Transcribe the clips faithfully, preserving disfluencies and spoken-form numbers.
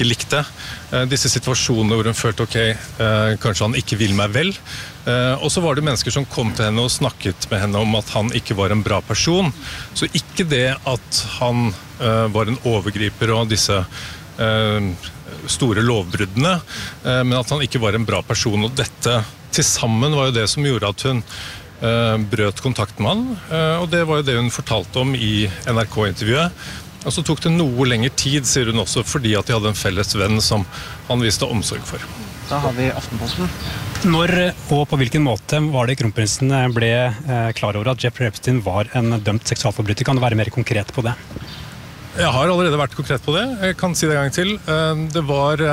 ikke likte. Disse situasjonene hvor hun følte, ok, kanskje han ikke vil meg vel. Og så var det mennesker som kom til henne og snakket med henne om at han ikke var en bra person. Så ikke det at han var en overgriper og disse store lovbruddene, men at han ikke var en bra person. Og dette til sammen var jo det som gjorde at hun brøt kontakten med han, og det var jo det hun fortalte om i N R K-intervjuet. Og så tok det noe lengre tid, sier hun også, fordi at de hadde en felles venn som han viste omsorg for. Da har vi Aftenposten. Når og på hvilken måte var det kronprinsen ble klar over at Jeffrey Epstein var en dømt seksualforbryter? Kan du være mer konkret på det? Jeg har allerede vært konkret på det. Jeg kan si det en gang til. Det var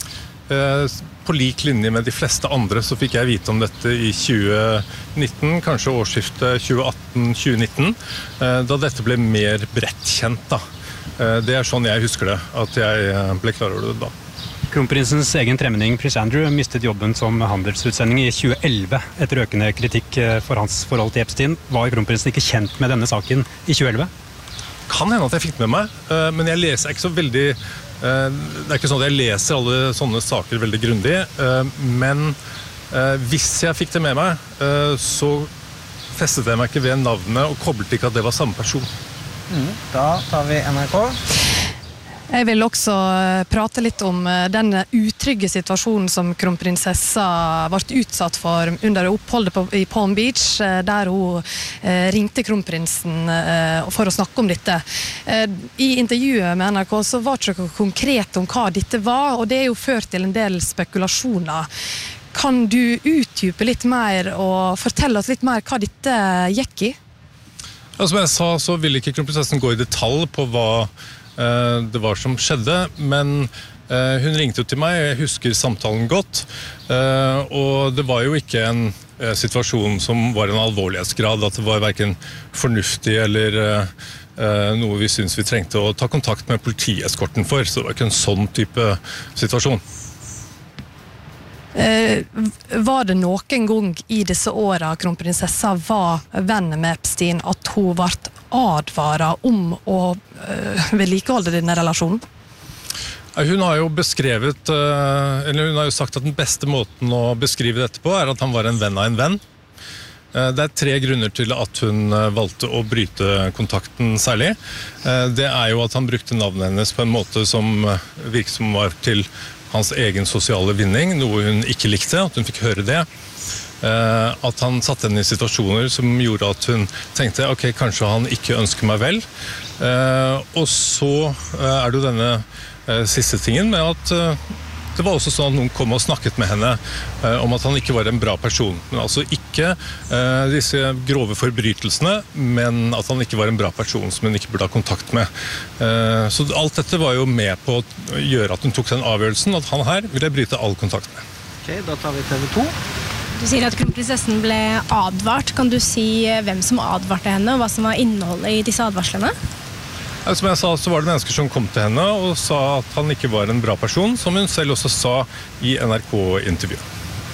på lik linje med de fleste andre, så fikk jeg vite om dette i tjue nitten, kanskje årsskiftet tjue atten tjue nitten, da dette ble mer bredt kjent da. Det er sånn jeg husker det, at jeg ble klar over det da. Kronprinsens egen tremenning, Prins Andrew, mistet jobben som handelsutsending i tjue elleve etter økende kritikk for hans forhold til Epstein. Var kronprinsen ikke kjent med denne saken i tjue elleve? Kan hende at jeg fikk med meg, men jeg leser ikke så veldig... Det er ikke sånn at jeg leser alle sånne saker veldig grundig, men hvis jeg fikk det med meg, så festet jeg meg ikke ved navnet og koblet ikke at det var samme person. Mm, da tar vi N R K. Jeg vil også prate litt om den utrygge situasjonen som kronprinsessa ble utsatt for under oppholdet på, i Palm Beach, der hun eh, ringte kronprinsen eh, for å snakke om dette. Eh, I intervjuet med N R K så var det ikke konkret om hva dette var, og det er jo ført til en del spekulasjoner. Kan du utdype litt mer og fortelle oss litt mer hva dette gikk i? Ja, som jeg sa, så ville ikke kronprinsessen gå i detalj på hva det var som skjedde, men hun ringte jo til meg, jeg husker samtalen godt, og det var jo ikke en situasjon som var en alvorlighetsgrad, at det var hverken fornuftig eller noe vi synes vi trengte å ta kontakt med politieskorten for, så det var ikke en sånn type situasjon. Var det noen gang i disse årene kronprinsessa var venn med Epstein at hun ble advaret om å uh, vedlikeholde denne relasjonen? Hun har jo beskrevet, uh, eller hun har jo sagt at den beste måten å beskrive dette på er at han var en venn av en venn. Uh, det er tre grunner til at hun uh, valgte å bryte kontakten særlig. Uh, det er jo at han brukte navnet hennes på en måte som uh, virket som var til hans egen sosiale vinning, noe hun ikke likte, at hun fikk høre det. At han satte henne i situasjoner som gjorde at hun tenkte, ok, kanskje han ikke ønsker meg vel. Og så er det jo denne siste tingen med at det var også sånn at noen kom og snakket med henne om at han ikke var en bra person. Men altså ikke disse grove forbrytelsene, men at han ikke var en bra person som hun ikke burde ha kontakt med. Så alt dette var jo med på å gjøre at hun tok den avgjørelsen, at han her ville bryte all kontakt med. Ok, da tar vi T V to. Du sier at kronprinsessen ble advart. Kan du si hvem som advarte henne, og hva som var innholdet i disse advarslene? Som jeg sa, så var det mennesker som kom til henne og sa at han ikke var en bra person, som hun selv også sa i N R K-intervjuet.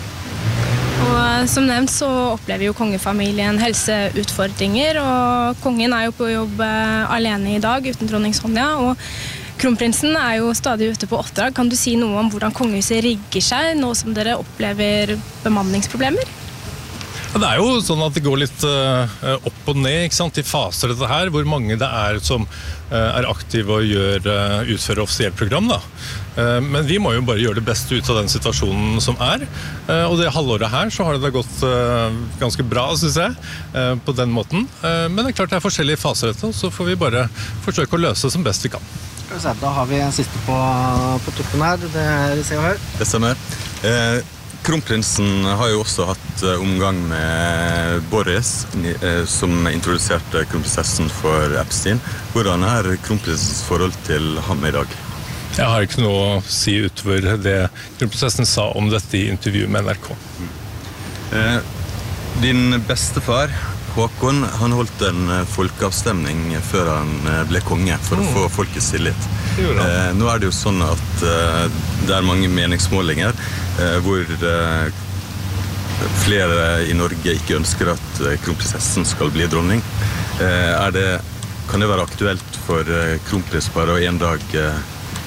Og som nevnt så opplever jo kongefamilien helseutfordringer, og kongen er jo på jobb alene i dag uten dronning Sonja, og kronprinsen er jo stadig ute på oppdrag. Kan du si noe om hvordan kongehuset rigger seg, nå som dere opplever bemanningsproblemer? Ja, det er jo sånn at det går litt uh, opp og ned, ikke sant, i faser dette her, hvor mange det er som uh, er aktive og gjør, uh, utfører offisielt program da. Uh, men vi må jo bare gjøre det beste ut av den situasjonen som er, uh, og det halvåret her så har det da gått uh, ganske bra, synes jeg, uh, på den måten. Uh, men det er klart det er forskjellige faser dette, så får vi bare forsøke å løse det som best vi kan. Da har vi en siste på, på tuppen her, det er Se og Hør. Det stemmer. Eh, Kronprinsen har jo også hatt omgang med Boris, som introduserte kronprinsessen for Epstein. Hvordan er kronprinsens forhold til ham i dag? Jeg har ikke noe å si utover det kronprinsessen sa om dette i intervjuet med N R K. Eh, din bestefar, Håkon, han holdt en folkeavstemning før han ble konge for å få folkets tillit. Eh, nå er det jo sånn at eh, det er mange meningsmålinger eh, hvor eh, flere i Norge ikke ønsker at eh, kronprinsessen skal bli dronning. Eh, er det, kan det være aktuelt for eh, kronprinsparet å en dag eh,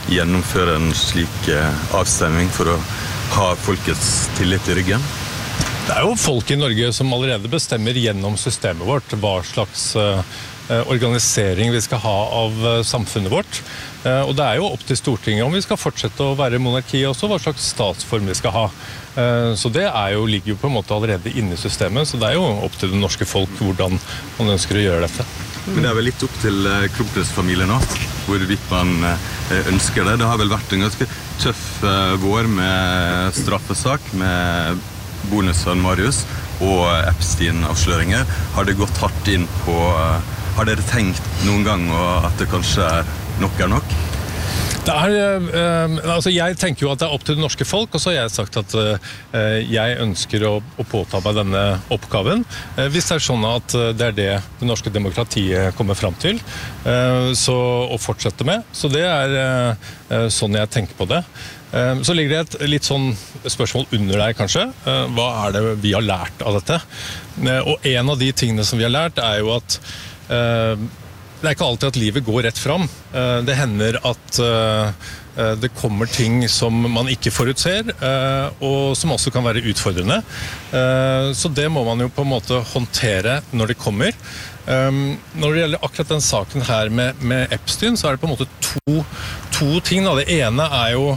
gjennomføre en slik avstemning for å ha folkets tillit i ryggen? Det er jo folk i Norge som allerede bestemmer gjennom systemet vårt hva slags organisering vi skal ha av samfunnet vårt. Og det er jo opp til Stortinget om vi skal fortsette å være monarki også, hva slags statsform vi skal ha. Så det er jo, ligger jo på en måte allerede inne i systemet, så det er jo opp til det norske folk hvordan man ønsker å gjøre dette. Men det er vel litt opp til kronprinsfamilien nå, hvorvidt man ønsker det. Det har vel vært en ganske tøff vår med straffesak, med bonusen Marius og Epstein-avsløringer. Har det gått hardt inn på, har dere tenkt noen gang at det kanskje er nok er nok? Det er, eh, altså jeg tenker jo at det er opp til det norske folk, og så har jeg sagt at eh, jeg ønsker å, å påta meg denne oppgaven. Eh, hvis det er sånn at det er det det norske demokratiet kommer frem til, eh, så å fortsette med. Så det er eh, sånn jeg tenker på det. Eh, så ligger det et litt sånn spørsmål under der kanskje. Eh, hva er det vi har lært av dette? Eh, og en av de tingene som vi har lært er jo at eh, det er ikke alltid at livet går rett fram. Det hender at det kommer ting som man ikke forutser, og som også kan være utfordrende. Så det må man jo på en måte håndtere når det kommer. Når det gjelder akkurat den saken her med, med Epstein, så er det på en måte to, to ting. Det ene er jo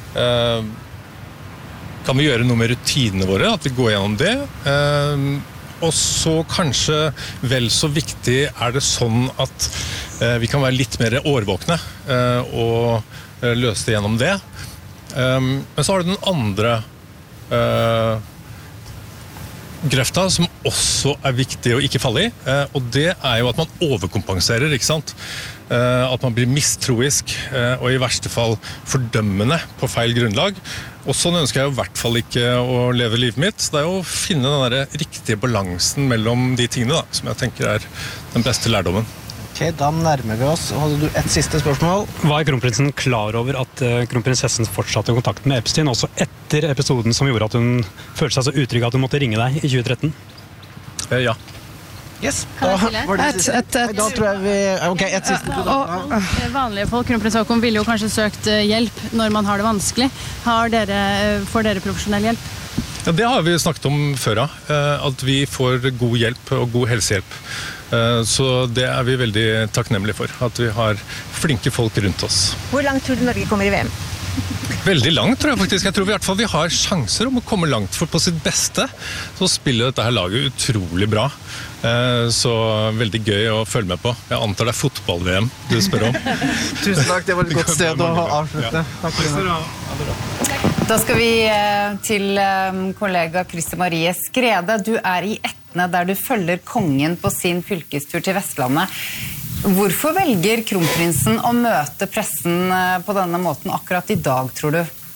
kan vi gjøre noe med rutinene våre, at vi går gjennom det. Og så kanskje vel så viktig er det sånn at eh, vi kan være litt mer årvåkne eh, og eh, løse det gjennom det. Um, men så har du den andre eh, grøfta som også er viktig å ikke falle i, eh, og det er jo at man overkompenserer, ikke sant? Eh, at man blir mistroisk eh, og i verste fall fordømmende på feil grunnlag. Og sånn ønsker jeg i hvert fall ikke å leve livet mitt. Det er jo å finne den der riktige balansen mellom de tingene da, som jeg tenker er den beste lærdommen. Ok, da nærmer vi oss. Hadde du et siste spørsmål? Var kronprinsen klar over at uh, kronprinsessen fortsatte kontakt med Epstein også etter episoden som gjorde at hun følte seg så utrygg at hun måtte ringe deg i tjue tretten? Eh, ja. Yes, da var det siste. Et, et, et. Da tror jeg vi... Ok, et siste. Og vanlige folk, kronprins Haakon, ville jo kanskje søkt hjelp når man har det vanskelig. Har dere, får dere profesjonell hjelp? Ja, det har vi snakket om før, at vi får god hjelp og god helsehjelp. Så det er vi veldig takknemlige for, at vi har flinke folk rundt oss. Hvor langt tror du Norge kommer i V M? Veldig langt, tror jeg faktisk. Jeg tror vi i hvert fall vi har sjanser om å komme langt, for på sitt beste så spiller dette her laget utrolig bra. Så veldig gøy å følge med på. Jeg antar det er fotball-V M du spør om. Tusen takk, det var et godt sted å avslutte. Takk for det. Da skal vi til kollega Christi Marie Skrede. Du er i Etne der du følger kongen på sin fylkestur til Vestlandet. Hvorfor velger kronprinsen å møte pressen på denne måten akkurat i dag, tror du?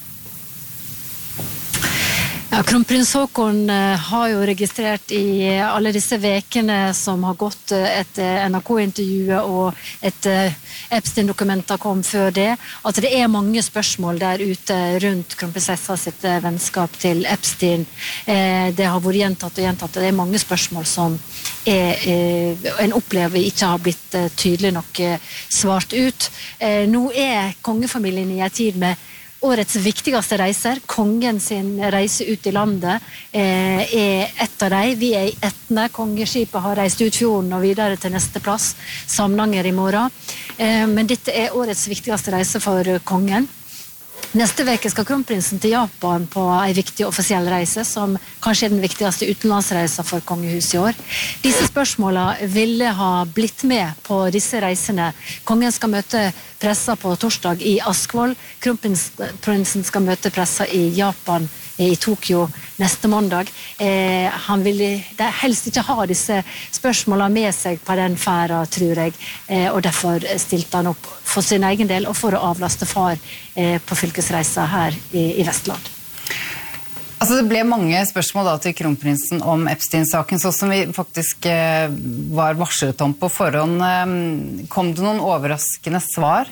Ja, kronprins Haakon har jo registrert i alle disse vekene som har gått etter N R K-intervjuet og etter Epstein-dokumenter kom før det, at det er mange spørsmål der ute rundt kronprinsessa sitt vennskap til Epstein. Det har vært gjentatt og gjentatt, det er mange spørsmål som er, en opplever ikke har blitt tydelig nok svart ut. Nå er kongefamilien i en tid med årets viktigste reiser, kongen sin reise ut i landet, eh, er et av dem. Vi er i Etne, kongeskipet har reist ut fjorden og videre til neste plass, Samnanger i morgen. Eh, men dette er årets viktigste reise for kongen. Neste veke skal kronprinsen til Japan på en viktig offisiell reise, som kanskje er den viktigste utenlandsreisen for kongehuset i år. Disse spørsmålene ville ha blitt med på disse reisene. Kongen skal møte pressa på torsdag i Askvoll. Kronprinsen skal møte pressa i Japan i Tokyo neste mandag. Eh, han vil helst ikke ha disse spørsmålene med seg på den færa, tror jeg, eh, og derfor stilte han opp for sin egen del og for å avlaste far eh, på fylkesreisa her i, i Vestland. Altså det ble mange spørsmål da til kronprinsen om Epstein-saken, så som vi faktisk eh, var varslet om på forhånd. Eh, kom det noen overraskende svar?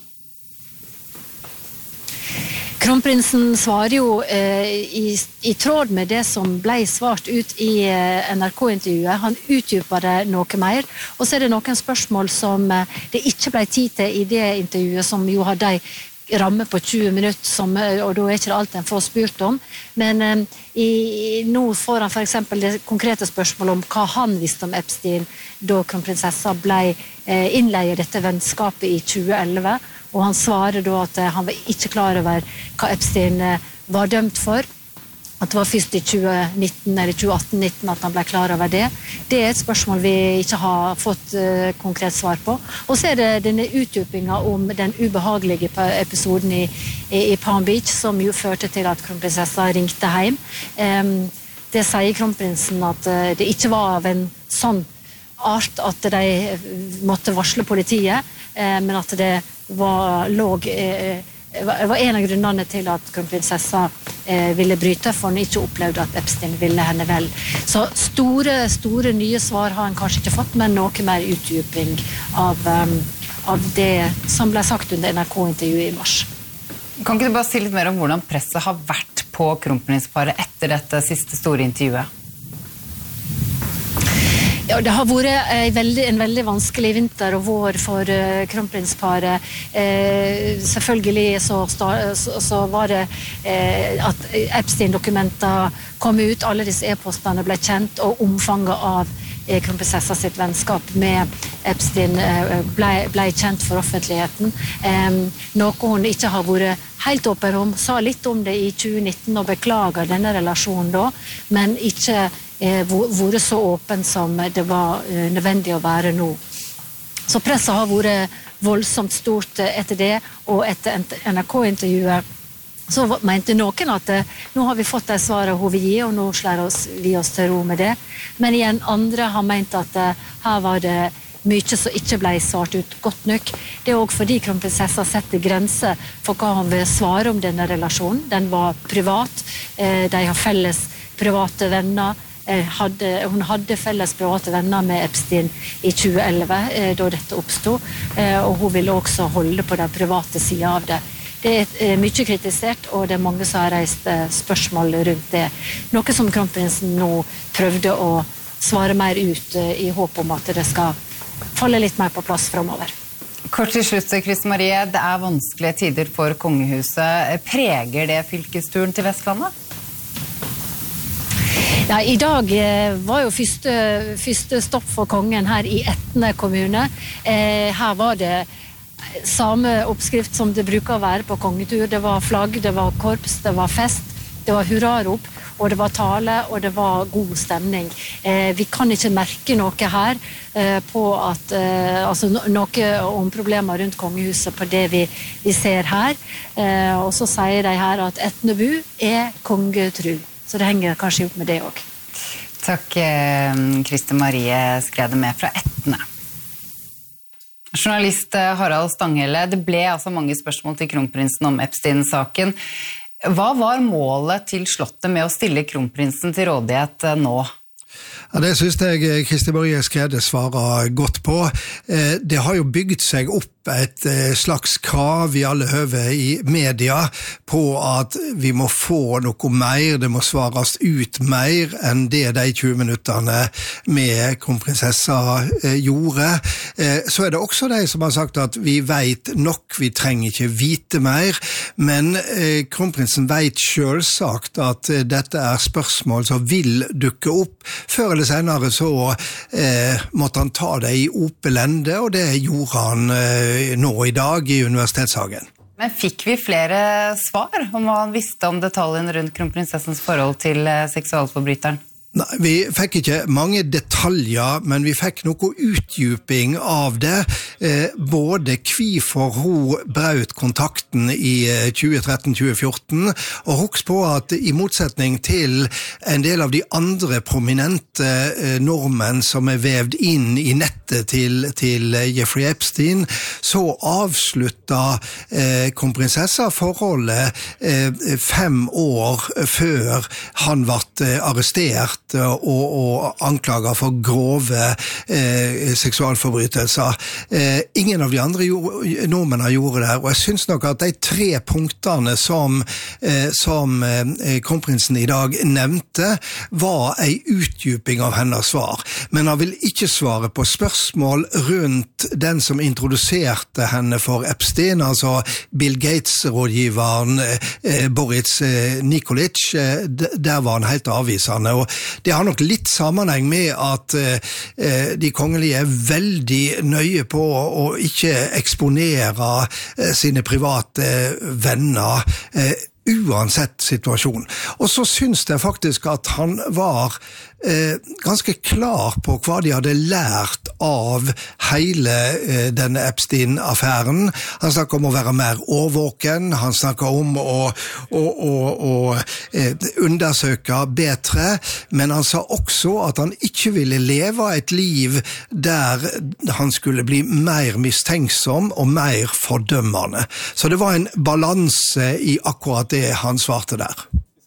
Kronprinsen svarer jo eh, i, i tråd med det som ble svart ut i eh, N R K-intervjuet. Han utdyper det noe mer, og så er det noen spørsmål som eh, det ikke ble tid til i det intervjuet, som jo hadde ramme på tjue minutter, som, og da er ikke alt en får spurt om. Men eh, i, nå får han for eksempel det konkrete spørsmålet om hva han visste om Epstein da kronprinsessa ble eh, innleie dette vennskapet i tjue elleve, og han svarer da at eh, han var ikke klar over hva Epstein eh, var dømt for. At det var først i tjue nitten eller tjue atten nitten at han ble klar over det. Det er et spørsmål vi ikke har fått uh, konkret svar på. Og så er det denne utdypingen om den ubehagelige episoden i, i, i Palm Beach, som jo førte til at kronprinsessa ringte hjem. Um, det sier kronprinsen at uh, det ikke var av en sånn art at de måtte varsle politiet, uh, men at det var låg... Uh, Det var en av grunnene til at kronprinsessa eh, ville bryte, for han ikke opplevde at Epstein ville henne vel. Så store, store nye svar har han kanskje ikke fått, men noe mer utdyping av, um, av det som ble sagt under N R K-intervjuet i mars. Kan ikke du bare si litt mer om hvordan presset har vært på kronprinsparet etter dette siste store intervjuet? Ja, det har vært en veldig, en veldig vanskelig vinter og vår for uh, kronprinsparet. Eh, selvfølgelig så, så, så var det eh, at Epstein-dokumenter kom ut, alle disse e-postene ble kjent, og omfanget av eh, kronprinsessa sitt vennskap med Epstein eh, ble, ble kjent for offentligheten. Eh, noe hun ikke har vært helt åpen om, sa litt om det i tjue nitten og beklager denne relasjonen da, men ikke vært så åpen som det var nødvendig å være nå. Så presset har vært voldsomt stort etter det, og etter N R K-intervjuet så mente noen at nå har vi fått det svaret hun vil gi, og nå slår vi oss til ro med det. Men igjen andre har ment at her var det mye som ikke ble svart ut godt nok. Det er også fordi kronprinsessa setter grenser for hva han vil svare om denne relasjonen. Den var privat, de har felles private venner. Hadde, hun hadde felles private venner med Epstein i tjue elleve, eh, da dette oppstod, eh, og hun ville også holde på den private siden av det. Det er eh, mye kritisert, og det er mange som har reist eh, spørsmål rundt det. Noe som kronprinsen nå prøvde å svare mer ut eh, i håp om at det skal falle litt mer på plass fremover. Kort til slutt, Christe Marie, det er vanskelige tider for kongehuset. Preger det fylkesturen til Vestlandet? Ja, i dag eh, var jo første, første stopp for kongen her i Etne kommune. Eh, her var det samme oppskrift som det bruker å være på kongetur. Det var flagg, det var korps, det var fest, det var hurrarop, og det var tale, og det var god stemning. Eh, vi kan ikke merke noe her eh, på at, eh, altså no, noe om problemer rundt kongehuset på det vi, vi ser her. Eh, og så sier de her at Etnebu er kongetru. Så det henger kanskje opp med det også. Takk, Christe Marie Skrede med fra Etne. Journalist Harald Stanghelle, det ble altså mange spørsmål til kronprinsen om Epstein-saken. Hva var målet til slottet med å stille kronprinsen til rådighet nå? Ja, det synes jeg Christe Marie Skrede svarer godt på. Det har jo bygd seg opp et slags krav i alle høve i media på at vi må få noe mer, det må svares ut mer enn det de tjue minutterne med kronprinsessa gjorde. Så er det også de som har sagt at vi vet nok, vi trenger ikke vite mer, men kronprinsen vet selvsagt at dette er spørsmål som vil dukke opp. Før eller senere så eh, måtte han ta det i opelende, og det gjorde han eh, nå i dag i Universitetshagen. Men fikk vi flere svar om hva han visste om detaljene rundt kronprinsessens forhold til seksualforbryteren? Nei, vi fikk ikke mange detaljer, men vi fikk noe utdyping av det, eh, både hvorfor hun brøt kontakten i tjue tretten tjue fjorten, og husk på at i motsetning til en del av de andre prominente eh, nordmenn som er vevd inn i nettet til, til Jeffrey Epstein, så avslutta eh, kronprinsessa forholdet eh, fem år før han ble arrestert torturert og, og anklaget for grove eh, seksualforbrytelser. Eh, ingen av de andre nordmennene gjorde det, og jeg synes nok at de tre punktene som, eh, som eh, kronprinsen i dag nevnte, var en utdyping av hennes svar. Men han vil ikke svare på spørsmål rundt den som introduserte henne for Epstein, altså Bill Gates-rådgiveren eh, Boris eh, Nikolic. Eh, der var han helt avvisende, og det har nok litt sammenheng med at eh, de kongelige er veldig nøye på å ikke eksponere eh, sine private venner eh, uansett situasjon. Og så synes jeg faktisk at han var eh, ganske klar på hva de hadde lært av hele eh, denne Epstein-affæren. Han snakket om å være mer årvåken, han snakket om å, å, å, å eh, undersøke bedre, men han sa også at han ikke ville leve et liv der han skulle bli mer mistenksom og mer fordømmende. Så det var en balanse i akkurat det han svarte der.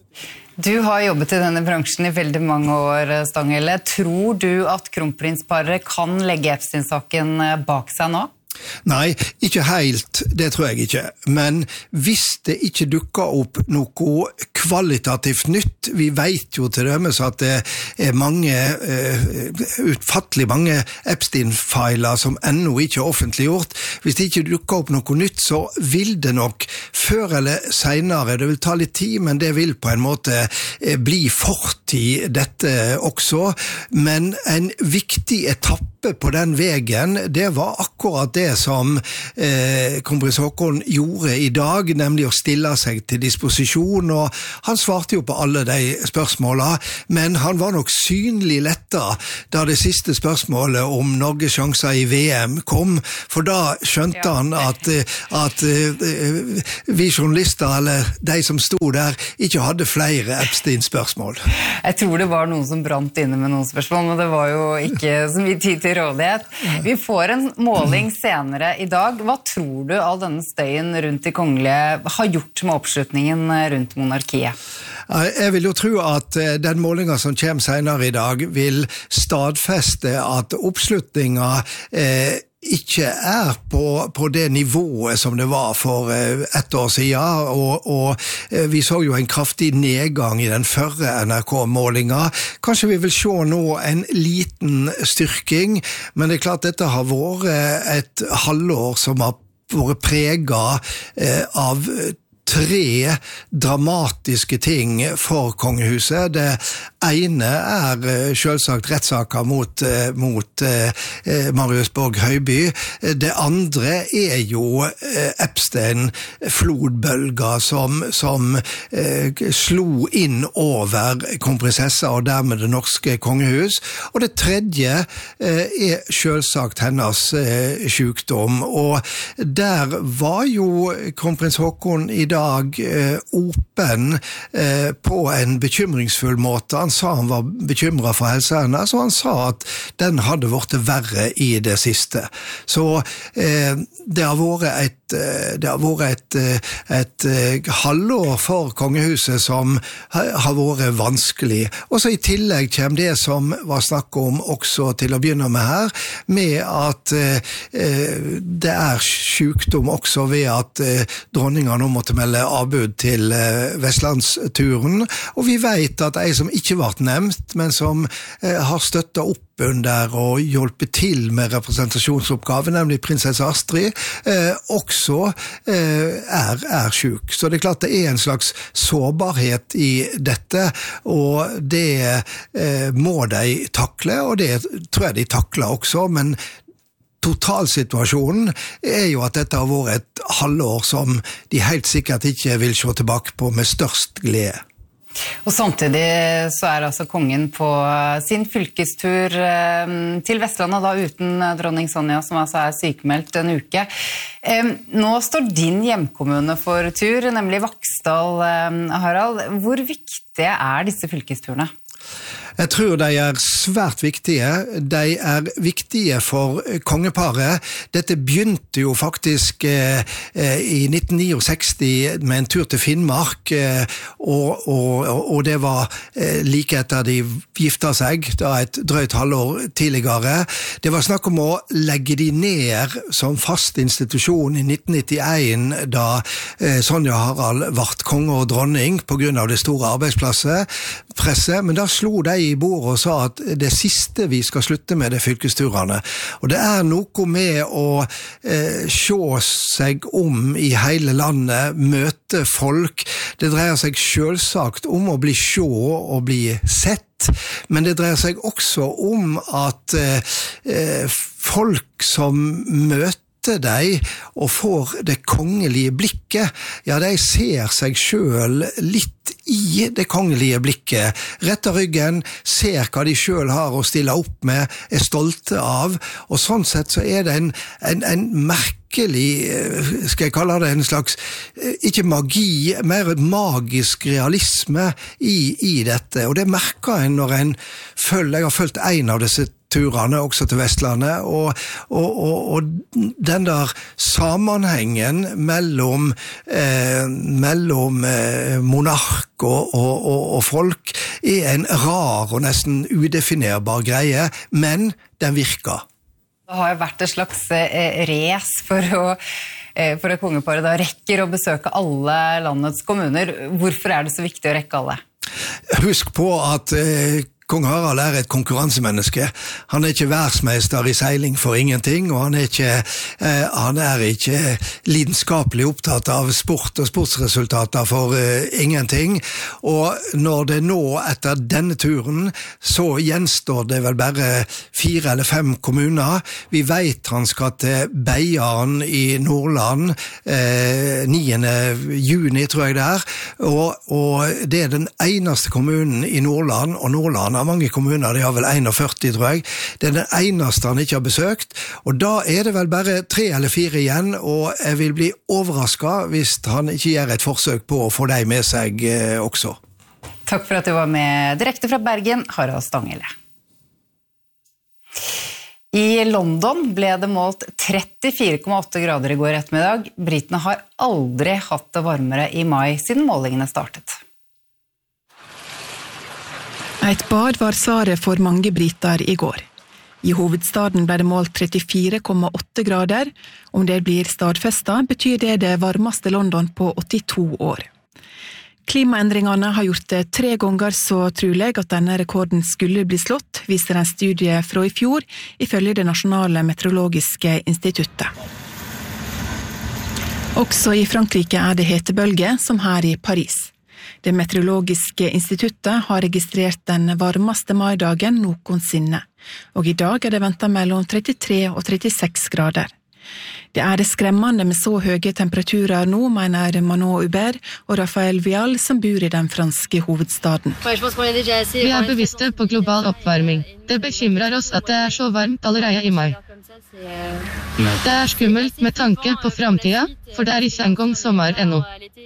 Du har jobbet i denne bransjen i veldig mange år, Stanghelle. Tror du at kronprinsparet kan legge Epstein-saken bak seg nå? Nei, ikke helt, det tror jeg ikke. Men hvis det ikke dukker opp noe kvalitativt nytt, vi vet jo til dømes at det er mange, uh, utfattelig mange Epstein-filer som ennå ikke er offentliggjort. Hvis det ikke dukker opp noe nytt, så vil det nok før eller senere, det vil ta litt tid, men det vil på en måte uh, bli fortid dette også. Men en viktig etappe på den vegen, det var akkurat det som eh, kronprins Haakon gjorde i dag, nemlig å stille seg til disposisjon, og han svarte jo på alle de spørsmålene, men han var nok synlig letta da det siste spørsmålet om Norges sjanser i V M kom, for da skjønte han at, at uh, vi journalister, eller de som stod der, ikke hadde flere Epstein-spørsmål. Jeg tror det var noen som brant inne med noen spørsmål, men det var jo ikke så mye tid til rådighet. Vi får en måling senere i dag. Hva tror du all denne støyen rundt de kongelige har gjort med oppslutningen rundt monarkiet? Jeg vil jo tro at den målingen som kommer senere i dag vil stadfeste at oppslutningen eh, ikke er på, på det nivået som det var for eh, ett år siden, og, og eh, vi så jo en kraftig nedgang i den førre N R K-målingen. Kanskje vi vil se nå en liten styrking, men det er klart dette har vært et halvår som har vært preget eh, av tre dramatiske ting for kongehuset. Det ene er selvsagt rettssaker mot, mot eh, Marius Borg Høiby. Det andre er jo Epstein-flodbølger som, som eh, slo inn over kronprinsessa og dermed det norske kongehus. Og det tredje eh, er selvsagt hennes eh, sykdom. Og der var jo kronprins Haakon i dag dag eh, åpen eh, på en bekymringsfull måte. Han sa han var bekymret for helsa hennes, og han sa at den hadde vært verre i det siste. Så eh, det har vært et, det har vært et, et, et halvår for kongehuset som har vært vanskelig. Og så i tillegg kommer det som var snakk om også til å begynne med her, med at eh, det er sykdom også ved at eh, dronninga nå måtte melde avbud til eh, Vestlandsturen, og vi vet at ei som ikke ble nevnt, men som eh, har støttet opp under og hjulpet til med representasjonsoppgaven, nemlig prinsesse Astrid, eh, også eh, er, er syk. Så det er klart det er en slags sårbarhet i dette, og det eh, må de takle, og det tror jeg de takler også, men totalsituasjonen er jo at dette har vært et halvår som de helt sikkert ikke vil se tilbake på med størst glede. Og samtidig så er altså kongen på sin fylkestur til Vestlandet, da uten dronning Sonja, som altså er sykemeldt en uke. Nå står din hjemkommune for tur, nemlig Vaksdal, Harald. Hvor viktige er disse fylkesturene? Jeg tror de er svært viktige. De er viktige for kongeparet. Dette begynte jo faktisk eh, i nitten sekstini med en tur til Finnmark, eh, og, og, og det var eh, like etter de gifta seg, da et drøyt halvår tidligere. Det var snakk om å legge de ned som fast institusjon i nitten nittien, da eh, Sonja Harald ble konge og dronning på grunn av det store arbeidspresset, men da slo de i bordet og sa at det siste vi skal slutte med det er fylkesturene. Og det er noe med å eh, se seg om i hele landet, møte folk. Det dreier seg selvsagt om å bli sjå og bli sett, men det dreier seg også om at eh, folk som møter deg og får det kongelige blikket, ja, de ser seg selv litt i det kongelige blikket, retter ryggen, ser hva de selv har å stille opp med, er stolte av, og sånn sett så er det en, en, en merkelig, skal jeg kalle det en slags, ikke magi, mer magisk realisme i, i dette, og det merker en når en følger, jeg har følt en av disse turene også til Vestlandet, og, og, og, og den der sammenhengen mellom, eh, mellom eh, monark og, og, og, og folk er en rar og nesten udefinerbar greie, men den virker. Det har jo vært et slags eh, race for å for at kongeparet da rekker å besøke alle landets kommuner. Hvorfor er det så viktig å rekke alle? Husk på at eh, Kong Harald er et konkurransemenneske. Han er ikke verdensmester i seiling for ingenting, og han er ikke, eh, han er ikke lidenskapelig opptatt av sport og sportsresultater for eh, ingenting. Og når det nå, etter denne turen, så gjenstår det vel bare fire eller fem kommuner. Vi vet han skal til Beiarn i Nordland, eh, niende juni tror jeg det er, og, og det er den eneste kommunen i Nordland, og Nordland har mange kommuner, de har vel førti tror jeg. Det er den eneste han ikke har besøkt, og da er det vel bare tre eller fire igjen, og jeg vil bli overrasket hvis han ikke gjør et forsøk på å få deg med seg eh, også. Takk for at du var med direkte fra Bergen, Harald Stanghelle. I London ble det målt trettifire komma åtte grader i går ettermiddag. Britene har aldri hatt det varmere i mai siden målingene startet. Et bad var svaret for mange briter i går. I hovedstaden ble det målt trettifire komma åtte grader. Om det blir stadfestet, betyr det det varmeste London på åttito år. Klimaendringene har gjort det tre ganger så trolig at denne rekorden skulle bli slått, viser en studie fra i fjor, ifølge det nasjonale meteorologiske instituttet. Også i Frankrike er det hetebølge, som her i Paris. Det meteorologiske instituttet har registrert den varmeste maidagen noensinne, og i dag er det ventet mellom trettitre og trettiseks grader. Det er det skremmende med så høye temperaturer nå, mener Manon Hubert og Raphael Vial, som bor i den franske hovedstaden. Vi er bevisste på global oppvarming. Det bekymrer oss at det er så varmt allerede i mai. Det er skummelt med tanke på fremtiden, for det er ikke engang sommer ennå.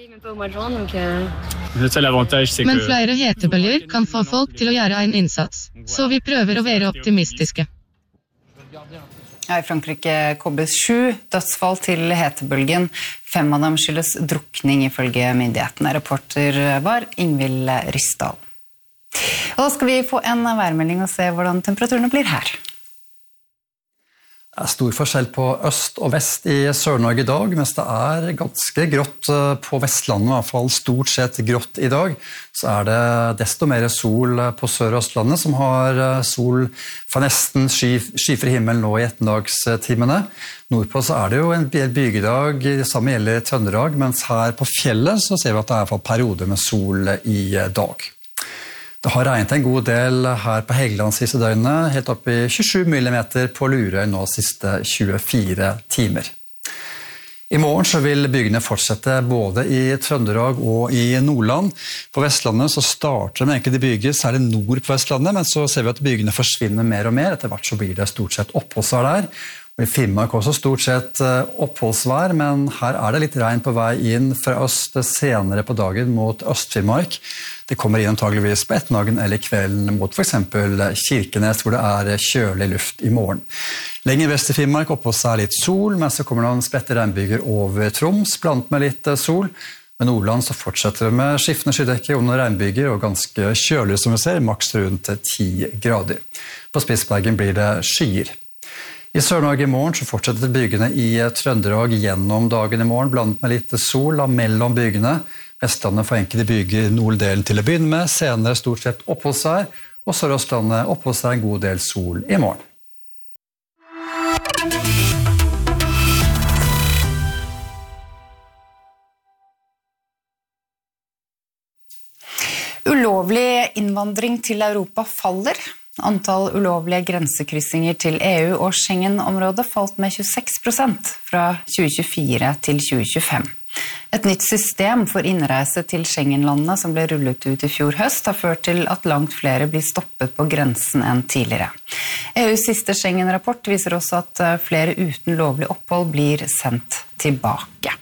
Men flere hetebølger kan få folk til å gjøre en innsats, så vi prøver å være optimistiske. Ja, I Frankrike kobles sju dødsfall til hetebølgen. Fem av dem skyldes drukning ifølge myndighetene. Reporter var Ingvild Ryssdal. Og da skal vi få en værmelding og se hvordan temperaturene blir her. Det er stor forskjell på øst og vest i Sør-Norge i dag, mens det er ganske grått på Vestlandet, i hvert fall stort sett grått i dag. Så er det desto mer sol på Sør- og Østlandet, som har sol for nesten sky, skyfri himmel nå i ettermiddagstimene. Nordpå så er det jo en bygedag, det samme gjelder Trøndelag, mens her på fjellet så ser vi at det er i hvert fall perioder med sol i dag. Det har regnet en god del her på Helgeland siste døgnet, helt opp i tjuesju millimeter på Lurøy nå siste tjuefire timer. I morgen så vil bygene fortsette både i Trøndelag og i Nordland. På Vestlandet så starter det med enkelte bygger, særlig nord på Vestlandet, men så ser vi at bygene forsvinner mer og mer. Etter hvert så blir det stort sett oppholdsvær der. Og I Finnmark også stort sett oppholdsvær, men her er det litt regn på vei inn fra øst senere på dagen mot Øst-Finnmark. Det kommer inn antageligvis på ettermiddagen eller kvelden mot for eksempel Kirkenes, hvor det er kjølig luft i morgen. Lenger vest i Finnmark oppholds er litt sol, men så kommer noen spredte regnbyger over Troms, blant med litt sol. Men Nordland så fortsetter det med skiftende skydekke og noen regnbyger og ganske kjølig som vi ser, maks rundt ti grader. På Spitsbergen blir det skyer. I Sør-Norge i morgen så fortsetter bygene i Trøndelag gjennom dagen i morgen, blant med litt sol mellom bygene. Vestlandet får enkelte byger norddelen til å begynne med, senere stort sett oppholdsvær, og Sør-Østlandet oppholdsvær en god del sol i morgen. Ulovlig innvandring til Europa faller. Antall ulovlige grensekryssinger til E U og Schengen-området falt med tjueseks prosent fra tjue tjuefire til tjue tjuefem. Et nytt system for innreise til Schengen-landene som ble rullet ut i fjor høst har ført til at langt flere blir stoppet på grensen enn tidligere. E U's siste Schengen-rapport viser også at flere uten lovlig opphold blir sendt tilbake.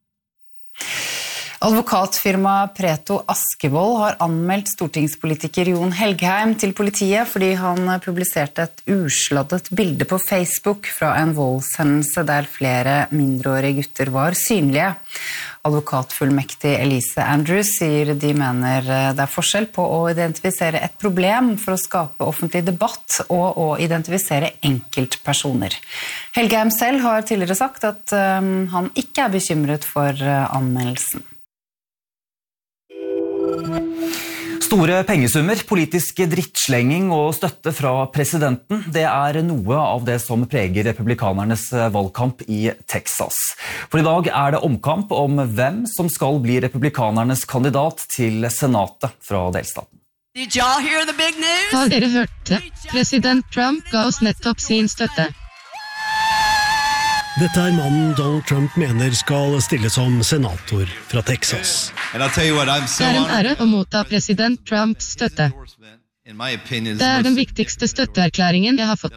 Advokatfirma Preto Askevold har anmeldt stortingspolitiker Jon Helgheim til politiet fordi han publiserte et usladdet bilde på Facebook fra en voldshendelse der flere mindreårige gutter var synlige. Advokatfullmektig Elise Andrews sier de mener det er forskjell på å identifisere et problem for å skape offentlig debatt og å identifisere enkeltpersoner. Helgheim selv har tidligere sagt at um, han ikke er bekymret for uh, anmeldelsen. Store pengesummer, politisk drittslenging og støtte fra presidenten, det er noe av det som preger republikanernes valgkamp i Texas. For i dag er det omkamp om hvem som skal bli republikanernes kandidat til senatet fra delstaten. Har dere hørt det? President Trump ga oss nettopp sin støtte. Dette er mannen Donald Trump mener skal stille som senator fra Texas. Det er en ære å motta president Trumps støtte. Det er den viktigste støtteerklæringen jeg har fått.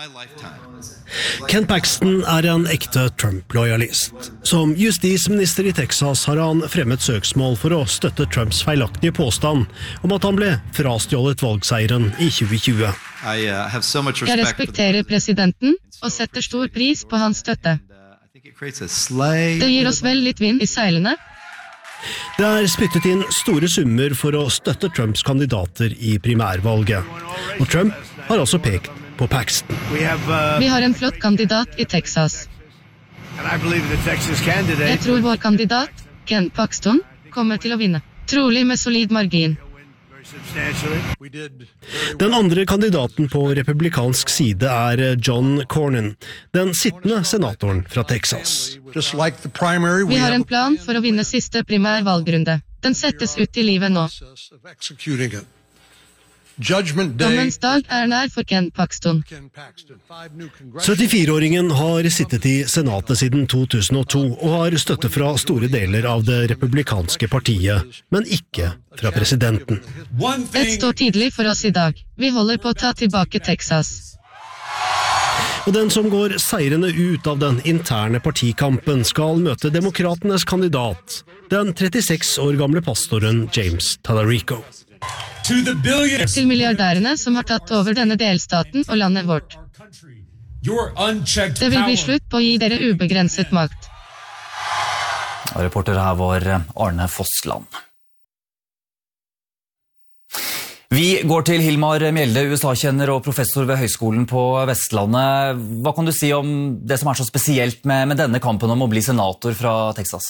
Ken Paxton er en ekte Trump-lojalist. Som justisminister i Texas har han fremmet søksmål for å støtte Trumps feilaktige påstand om at han ble frastjålet valgseieren i tjue tjue. Jeg respekterer presidenten og setter stor pris på hans støtte. Det gir oss vel litt vind i seilene. Det er spyttet inn store summer for å støtte Trumps kandidater i primærvalget. Og Trump har også pekt på Paxton. Vi har en flott kandidat i Texas. Jeg tror vår kandidat, Ken Paxton, kommer til å vinne. Trolig med solid margin. Den andre kandidaten på republikansk side er John Cornyn, den sittende senatoren fra Texas. Vi har en plan for å vinne siste primærvalgrunde. Den settes ut i livet nå. Dommens dag er nær for Ken Paxton. syttifire-åringen har sittet i senatet siden to tusen og to og har støtte fra store deler av det republikanske partiet, men ikke fra presidenten. Et står tidlig for oss i dag. Vi holder på å ta tilbake Texas. Og den som går seirende ut av den interne partikampen skal møte demokratenes kandidat, den trettiseks år gamle pastoren James Tallarico. Til milliardærene som har tatt over denne delstaten og landet vårt. Det vil bli slutt på å gi dere ubegrenset makt. Reporter her var Arne Fossland. Vi går til Hilmar Mjelde, U S A-kjenner og professor ved Høgskolen på Vestlandet. Hva kan du si om det som er så spesielt med, med denne kampen om å bli senator fra Texas?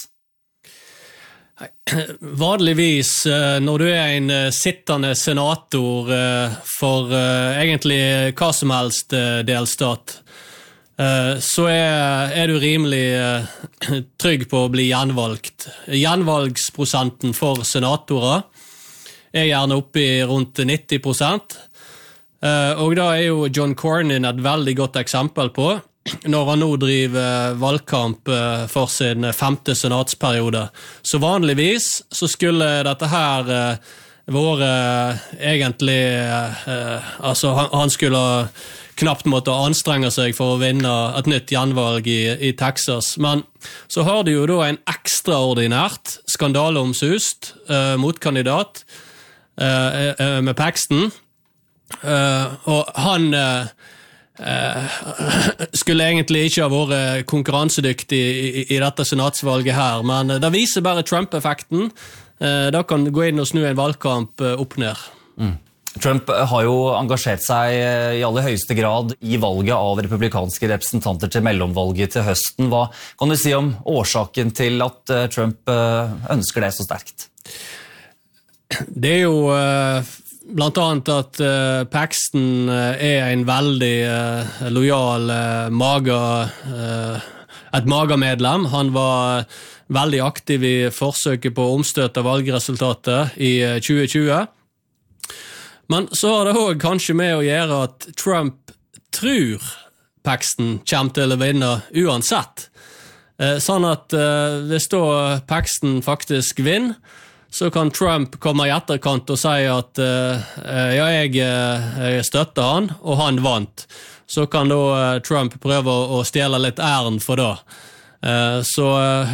Vanligvis når du er en sittende senator for egentlig hva som helst delstat, så er, er du rimelig trygg på å bli gjenvalgt. Gjenvalgsprosenten for senatorer er gjerne oppe i rundt nitti prosent, og da er jo John Cornyn et veldig godt eksempel på, når han nå driver valgkamp for sin femte senatsperiode. Så vanligvis så skulle dette her vært egentlig eh, altså han, han skulle knapt måtte anstrenge seg for å vinne et nytt gjenvalg i, i Texas. Men så har de jo da en ekstraordinært skandaleomsust eh, motkandidat eh, eh, med Paxton, eh, og han eh, eh, skulle egentlig ikke ha vært konkurransedyktig i, i, i dette senatsvalget her, men det viser bare Trump-effekten. Da kan du gå inn og snu en valgkamp opp ned. Mm. Trump har jo engasjert seg i aller høyeste grad i valget av republikanske representanter til mellomvalget til høsten. Hva kan du si om årsaken til at Trump ønsker det så sterkt? Det er jo blant annet at Paxton er en veldig lojal maga, et magamedlem. Han var veldig aktiv i forsøket på å omstøte valgresultatet i tjue tjue. Men så har det også kanskje med å gjøre at Trump tror Paxton kommer til å vinne uansett. Sånn at hvis da Paxton faktisk vinner, så kan Trump komme i etterkant og si at ja, jeg, jeg støtter han, og han vant. Så kan da Trump prøve å stjele litt æren for det. Så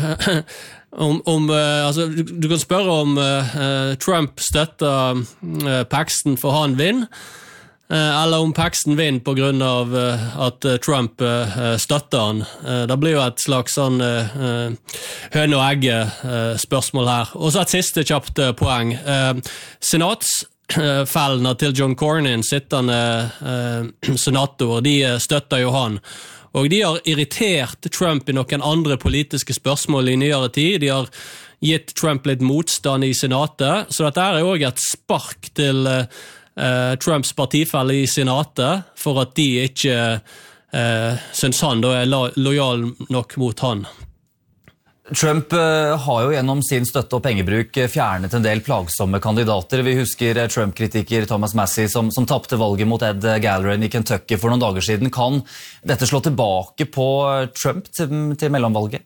om, om, altså, du kan spørre om uh, Trump støtter uh, Paxton for han vinner, uh, eller om Paxton vinner på grunn av uh, at uh, Trump uh, støtter han. Uh, det blir jo et slags sånn uh, høne og egge uh, spørsmål her. Og så et siste kjapt uh, poeng. Uh, Senatsfellene til John Cornyn, sittende uh, senator, de uh, støtter jo han. Og de har irritert Trump i noen andre politiske spørsmål i nyere tid. De har gitt Trump litt motstand i senatet, så dette er også et spark til uh, Trumps partifelle i senatet, for at de ikke uh, synes han da er lojal nok mot han. Trump har jo gjennom sin støtte og pengebruk fjernet en del plagsomme kandidater. Vi husker Trump-kritiker Thomas Massie som, som tappte valget mot Ed Gallagher i Kentucky for noen dager siden. Kan dette slå tilbake på Trump til, til mellomvalget?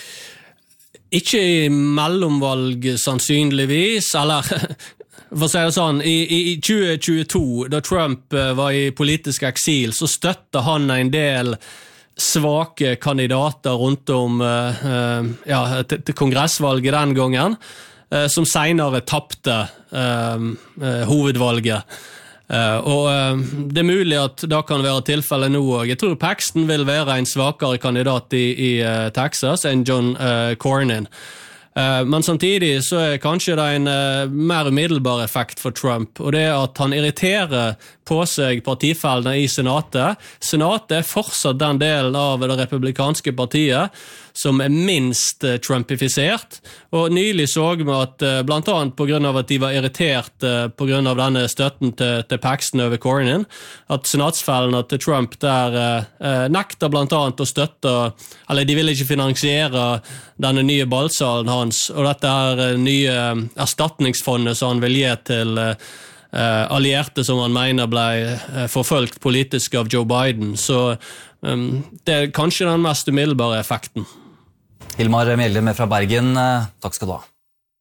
Ikke i mellomvalg sannsynligvis, eller for å si det sånn, i, i tjue tjueto, da Trump var i politisk eksil, så støtte han en del svake kandidater rundt om uh, ja, til, til kongressvalget den gangen, uh, som senere tappte uh, uh, hovedvalget. Uh, og uh, det er mulig at det kan være tilfellet nå også. Jeg tror Paxton vil være en svakere kandidat i, i uh, Texas enn John uh, Cornyn. Men samtidig så er kanskje det en mer umiddelbar effekt for Trump, og det er at han irriterer på seg partifellene i senatet. Senatet er fortsatt den delen av det republikanske partiet som er minst trumpifisert, og nylig så vi at blant annet på grunn av at de var irritert på grunn av denne støtten til, til Paxton over Cornyn, at senatsfellene til Trump der eh, nekter blant annet å støtte, eller de vil ikke finansiere denne nye ballsalen hans, og dette er nye erstatningsfondet som han vil gi til uh, allierte som han mener ble uh, forfølgt politisk av Joe Biden. Så um, det er kanskje den mest umiddelbare effekten. Hilmar Mjelde med fra Bergen, uh, takk skal du ha.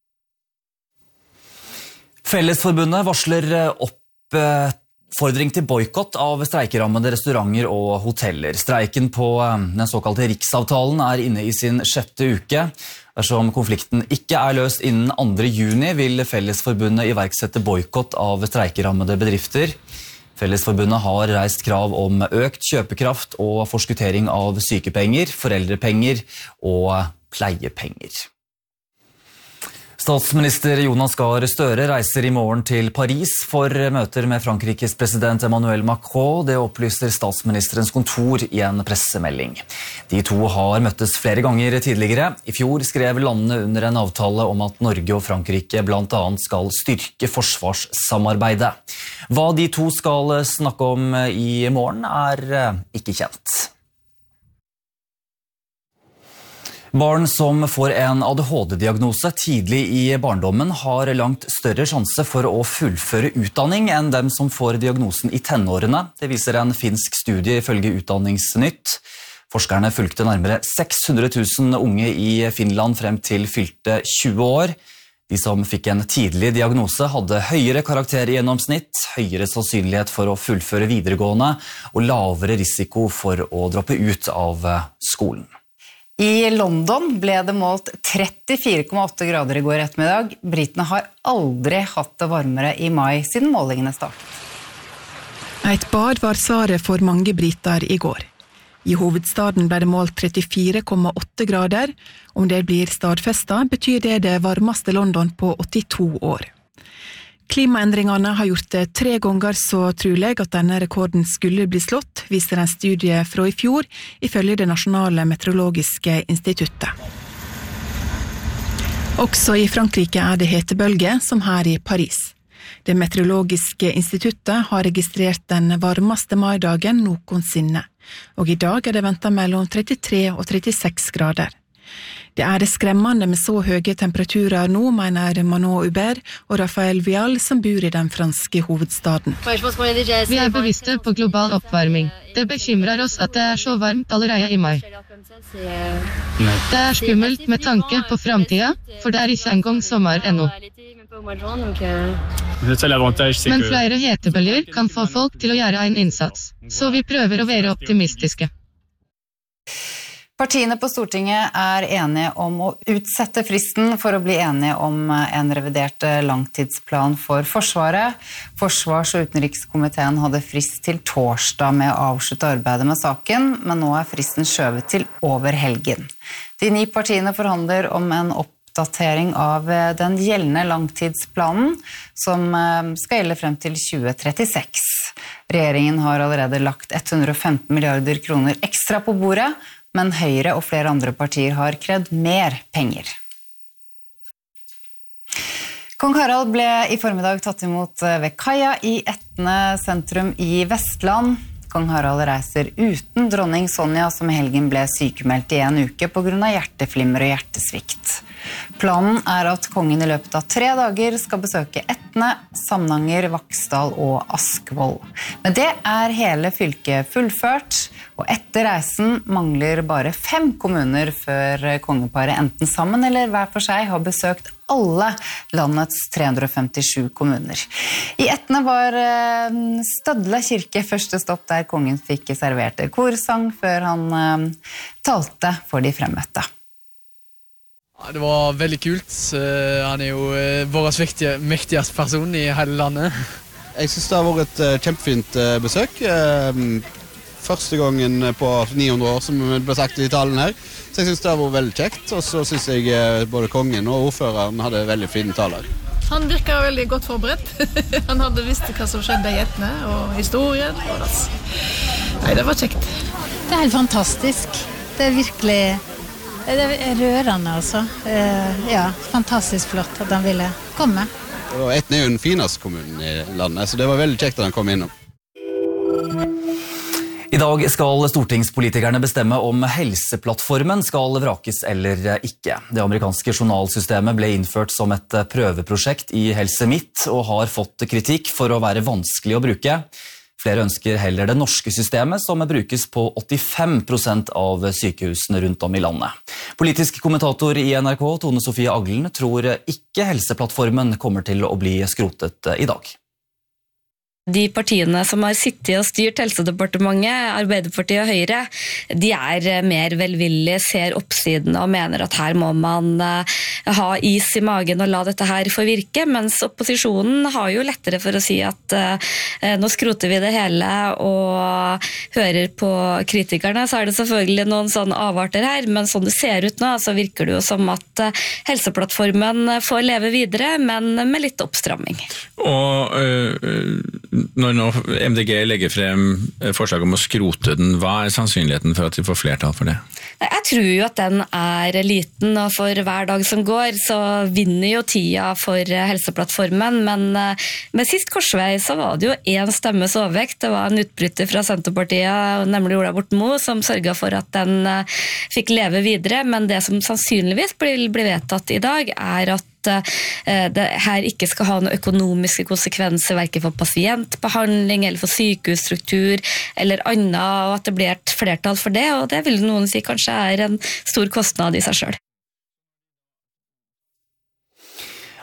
Fellesforbundet varsler opp uh, Fordring til boykott av streikerammede restauranter og hoteller. Streiken på den såkalte Riksavtalen er inne i sin sjette uke. Dersom konflikten ikke er løst innen andre juni, vil Fellesforbundet iverksette boykott av streikerammede bedrifter. Fellesforbundet har reist krav om økt kjøpekraft og forskuttering av sykepenger, foreldrepenger og pleiepenger. Statsminister Jonas Gahr Støre reiser i morgen til Paris for møter med Frankrikes president Emmanuel Macron. Det opplyser statsministerens kontor i en pressemelding. De to har møttes flere ganger tidligere. I fjor skrev landene under en avtale om at Norge og Frankrike blant annet skal styrke forsvarssamarbeidet. Hva de to skal snakke om i morgen er ikke kjent. Barn som får en A D H D-diagnose tidlig i barndommen har langt større sjanse for å fullføre utdanning enn dem som får diagnosen i tenårene. Det viser en finsk studie ifølge Utdanningsnytt. Forskerne fulgte nærmere seks hundre tusen unge i Finland frem til fylte tjue år. De som fikk en tidlig diagnose hadde høyere karakter i gjennomsnitt, høyere sannsynlighet for å fullføre videregående og lavere risiko for å droppe ut av skolen. I London ble det målt trettifire komma åtte grader i går ettermiddag. Britene har aldri hatt det varmere i mai siden målingene startet. Et bad var svaret for mange briter i går. I hovedstaden ble det målt trettifire komma åtte grader. Om det blir stadfestet, betyr det det varmeste London på åttito år. Klimaendringene har gjort det tre ganger så trolig at denne rekorden skulle bli slått, viser en studie fra i fjor, ifølge det nasjonale meteorologiske instituttet. Også i Frankrike er det hetebølge, som her i Paris. Det meteorologiske instituttet har registrert den varmeste maidagen noensinne, og i dag er det ventet mellom trettitre og trettiseks grader. Det er det skremmende med så høye temperaturer nå, mener Manon Hubert og Raphael Vial, som bor i den franske hovedstaden. Vi er bevisste på global oppvarming. Det bekymrer oss at det er så varmt allerede i mai. Det er skummelt med tanke på fremtiden, for det er ikke engang sommer ennå. Men flere hetebølger kan få folk til å gjøre en innsats, så vi prøver å være optimistiske. Partiene på Stortinget er enige om å utsette fristen for å bli enige om en revidert langtidsplan for Forsvaret. Forsvars- og utenrikskomiteen hadde frist til torsdag med å avslutte arbeidet med saken, men nå er fristen skjøvet til over helgen. De ni partiene forhandler om en oppdatering av den gjeldende langtidsplanen, som skal gjelde frem til tjue trettiseks. Regjeringen har allerede lagt hundre og femten milliarder kroner ekstra på bordet, men Høyre og flere andre partier har krevd mer penger. Kong Harald ble i formiddag tatt imot ved kaia i Etne sentrum i Vestland. Kong Harald reiser uten dronning Sonja, som i helgen ble sykemeldt i en uke på grunn av hjerteflimmer og hjertesvikt. Planen er at kongen i løpet av tre dager skal besøke Etne, Samnanger, Vaksdal og Askvoll. Men det er hele fylket fullført, og etter reisen mangler bare fem kommuner før kongeparet enten sammen eller hver for seg har besøkt alle landets tre hundre og femtisju kommuner. I Etne var Stødla kirke første stopp der kongen fikk servert korsang før han talte for de fremmøtte. Det var veldig kult. Han er jo vår mektigste person i hele landet. Jeg synes det har vært et kjempefint besøk. Første gangen på ni hundre år, som ble sagt i talen her. Så jeg synes det har vært veldig kjekt. Og så synes jeg både kongen og ordføreren hadde veldig fine taler. Han virker veldig godt forberedt. Han hadde visst hva som skjedde i Etne, og historien. Og det. Nei, det var kjekt. Det er helt fantastisk. Det er virkelig... Det er rørende, altså. Ja, fantastisk flott at han ville komme. Og Etne er jo den fineste kommunen i landet, så det var veldig kjekt at han kom innom. I dag skal stortingspolitikerne bestemme om helseplattformen skal vrakes eller ikke. Det amerikanske journalsystemet ble innført som et prøveprosjekt i Helse Midt og har fått kritikk for å være vanskelig å bruke. Flere ønsker heller det norske systemet, som brukes på åttifem prosent av sykehusene rundt om i landet. Politisk kommentator i N R K, Tone Sofie Aglen, tror ikke helseplattformen kommer til å bli skrotet i dag. De partiene som har sittet og styrt Helsedepartementet, Arbeiderpartiet og Høyre, de er mer velvillige, ser oppsiden og mener at her må man ha is i magen og la dette her få virke, mens opposisjonen har jo lettere for å si at uh, nå skroter vi det hele og hører på kritikerne. Så er det selvfølgelig noen sånne avarter her, men sånn det ser ut nå, så virker det jo som at uh, helseplattformen får leve videre, men med litt oppstramming. Og uh, når nå M D G legger frem forslag om å skrote den, hva er sannsynligheten for at de får flertall for det? Jeg tror jo at den er liten, og for hver dag som går så vinner jo tida for helseplattformen, men med sist korsvei så var det jo en stemmes overvekt. Det var en utbryter fra Senterpartiet, nemlig Ola Borten Moe, som sørget for at den fikk leve videre, men det som sannsynligvis blir, blir vedtatt i dag er at det her ikke skal ha noen økonomiske konsekvenser hverken for pasientbehandling eller for sykehusstruktur eller annet, og at det blir et flertall for det, og det vil noen si kanskje er en stor kostnad i seg selv.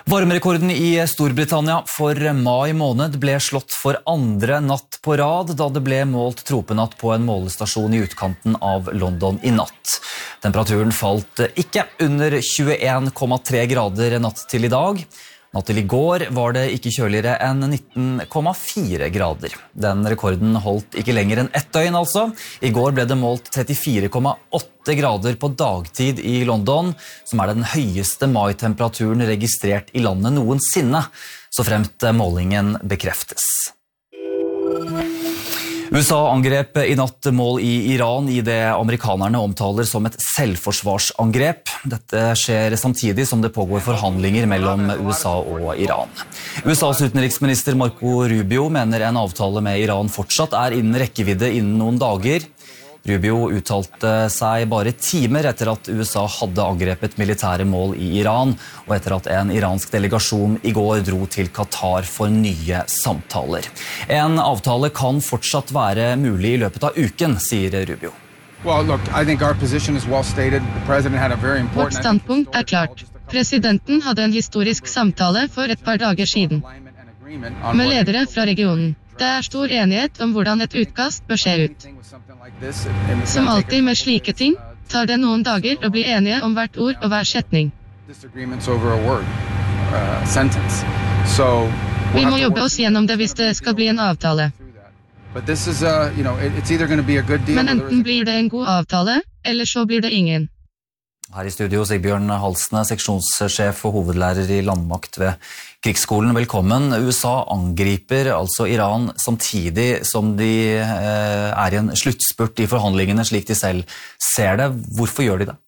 Varmerekorden i Storbritannia for mai måned ble slått for andre natt på rad, da det ble målt tropenatt på en målestasjon i utkanten av London i natt. Temperaturen falt ikke under tjueen komma tre grader natt til i dag. Natt til i går var det ikke kjøligere enn nitten komma fire grader. Den rekorden holdt ikke lenger enn ett døgn altså. I går ble det målt trettifire komma åtte grader på dagtid i London, som er den høyeste mai-temperaturen registrert i landet noensinne, så fremt målingen bekreftes. U S A angrep i natt mål i Iran i det amerikanerne omtaler som et selvforsvarsangrep. Dette skjer samtidig som det pågår forhandlinger mellom U S A og Iran. U S A's utenriksminister Marco Rubio mener en avtale med Iran fortsatt er innen rekkevidde innen noen dager. Rubio uttalte seg bare timer etter at U S A hadde angrepet militære mål i Iran, og etter at en iransk delegasjon i går dro til Qatar for nye samtaler. En avtale kan fortsatt være mulig i løpet av uken, sier Rubio. Well, look, I think our position is well stated. The president had a very Vårt important... standpunkt er klart. Presidenten hadde en historisk samtale for et par dager siden med ledere fra regionen. Det er stor enighet om hvordan et utkast bør se ut. Som alltid med slike ting, tar det noen dager å bli enige om hvert ord og hver setning. disagreements over a word, uh, sentence. So we'll Vi have må to jobbe work- oss gjennom det hvis det skal bli en avtale. But this is, uh, you know, it, it's either going to be a good deal. Men or there enten blir det en god avtale, eller så blir det ingen. Her i studio Sigbjørn Halsne, seksjonssjef og hovedlærer i landmakt ved Krigsskolen. Velkommen. U S A angriper altså Iran samtidig som de eh, er i en sluttspurt i forhandlingene, slik de selv ser det. Hvorfor gjør de det?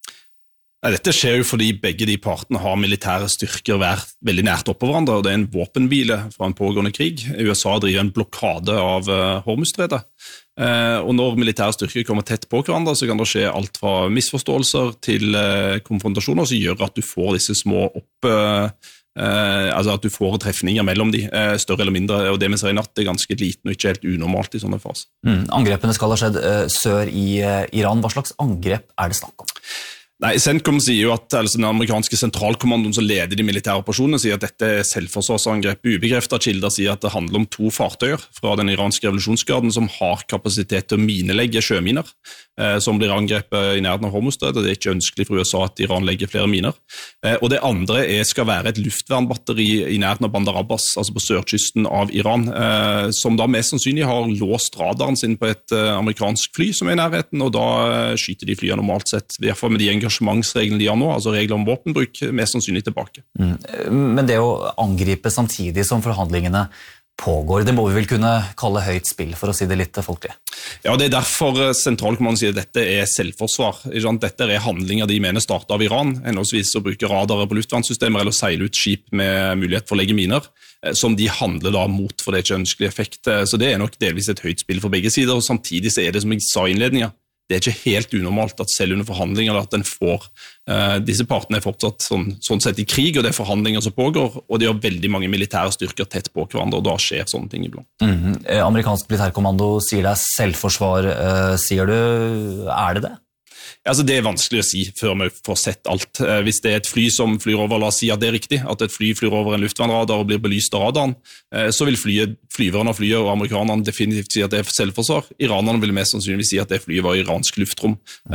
Nei, dette skjer jo fordi begge de partene har militære styrker vært veldig nært oppå hverandre, og det er en våpenhvile fra en pågående krig. U S A driver en blokade av uh, Hormuzstredet. Uh, og når militære styrker kommer tett på hverandre, så kan det skje alt fra misforståelser til uh, konfrontasjoner, som gjør at du får disse små opp... Uh, uh, altså at du får trefninger mellom de, uh, større eller mindre, og det vi ser i natt er ganske liten og ikke helt unormalt i sånne faser. Mm, angrepene skal ha skjedd uh, sør i uh, Iran. Hva slags angrep er det snakk om? Nei, CENTCOM sier jo at altså, den amerikanske sentralkommandoen som leder de militære operasjonene sier at dette er selvforsvarsangrep. Ubekreftet kilder sier at det handler om to fartøyer fra den iranske revolusjonsgarden som har kapasitet til å minelegge sjøminer, eh, som blir angrepet i nærheten av Hormuzstredet. Det er ikke ønskelig for U S A at Iran legger flere miner. Eh, og det andre er, skal være et luftvernbatteri i nærheten av Bandar Abbas, altså på sørkysten av Iran, eh, som da mest sannsynlig har låst radaren sin på et eh, amerikansk fly som er i nærheten, og da eh, skyter de flyene normalt sett, i hvert fall med de engasjementsreglene de har nå, altså regler om våpenbruk, mest sannsynlig tilbake. Mm. Men det å angripe samtidig som forhandlingene pågår, det må vi vel kunne kalle høyt spill, for å si det litt folkelig. Ja, det er derfor sentralkommandoen sier at dette er selvforsvar. Dette er handlinger de mener startet av Iran, henholdsvis å bruke radarer på luftvernsystemer eller seile ut skip med mulighet for å legge miner, som de handler da mot for det ikke ønskelige effekt. Så det er nok delvis et høyt spill for begge sider, og samtidig så er det, som jeg sa i innledningen, det er ikke helt unormalt at selv under forhandlinger at den får, uh, disse partene er fortsatt sånn, sånn sett i krig, og det er forhandlinger som pågår, og de har veldig mange militære styrker tett på hverandre, og da skjer sånne ting iblant. Mm. Amerikansk militærkommando sier det er selvforsvar, uh, sier du, er det det? Altså, det er vanskelig å si før vi får sett alt. Hvis det er et fly som flyr over, la oss si at det er riktig, at et fly flyr over en luftvernradar og blir belyst av radaren, så vil flyet, flyverne av flyet og amerikanerne definitivt si at det er selvforsvar. Iranerne vil mest sannsynligvis si at det flyet var i iransk luftrom.